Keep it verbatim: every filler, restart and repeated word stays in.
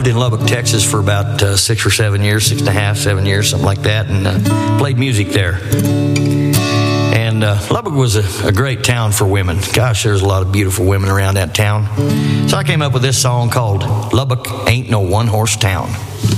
lived in Lubbock, Texas for about uh, six or seven years, six and a half, seven years, something like that, and uh, played music there. And uh, Lubbock was a, a great town for women. Gosh, there's a lot of beautiful women around that town. So I came up with this song called Lubbock Ain't No One-Horse Town.